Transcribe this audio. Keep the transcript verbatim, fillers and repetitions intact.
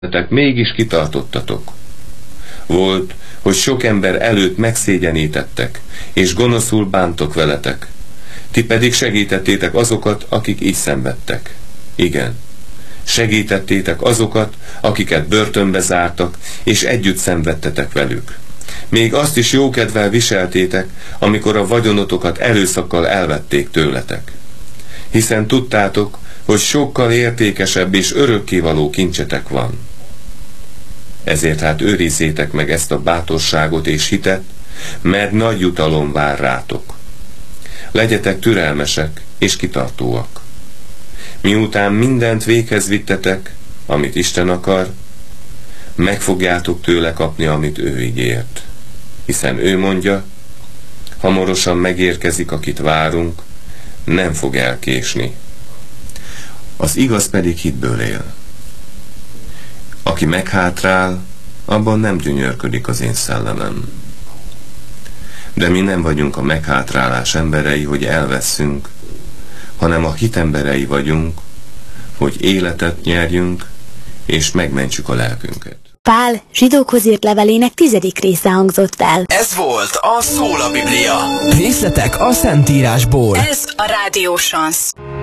mégis kitartottatok. Volt, hogy sok ember előtt megszégyenítettek, és gonoszul bántok veletek. Ti pedig segítettétek azokat, akik így szenvedtek. Igen, segítettétek azokat, akiket börtönbe zártak, és együtt szenvedtetek velük. Még azt is jókedvel viseltétek, amikor a vagyonotokat erőszakkal elvették tőletek. Hiszen tudtátok, hogy sokkal értékesebb és örökkévaló kincsetek van. Ezért hát őrizzétek meg ezt a bátorságot és hitet, mert nagy jutalom vár rátok. Legyetek türelmesek és kitartóak. Miután mindent véghez vittetek, amit Isten akar, meg fogjátok tőle kapni, amit ő ígért. Hiszen ő mondja, hamarosan megérkezik, akit várunk, nem fog elkésni. Az igaz pedig hitből él. Aki meghátrál, abban nem gyönyörködik az én szellemem. De mi nem vagyunk a meghátrálás emberei, hogy elvesszünk, hanem a hit emberei vagyunk, hogy életet nyerjünk, és megmentsük a lelkünket. Pál zsidókhoz írt levelének tizedik része hangzott el. Ez volt a Szól a Biblia. Részletek a Szentírásból. Ez a Rádió Sansz.